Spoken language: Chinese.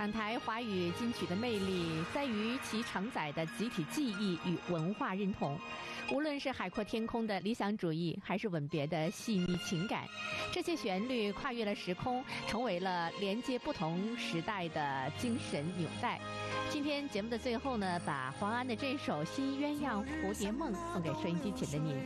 港台华语金曲的魅力在于其承载的集体记忆与文化认同。无论是海阔天空的理想主义，还是吻别的细腻情感，这些旋律跨越了时空，成为了连接不同时代的精神纽带。今天节目的最后呢，把黄安的这首《新鸳鸯蝴蝶梦》送给收音机前的您。